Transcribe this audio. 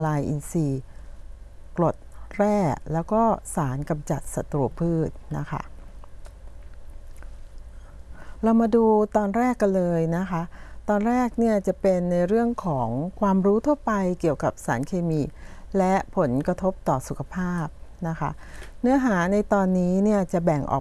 ลายอินทรีย์กรดแร่แล้วก็สารกำจัดศัตรูพืชนะคะเรามาดูตอนแรกกันเลยนะคะตอนแรกเนี่ยจะเป็นในเรื่องของความรู้ทั่วไปเกี่ยวกับสารเคมีและผลกระทบต่อสุขภาพนะคะเนื้อหาในตอนนี้เนี่ยจะแบ่งออก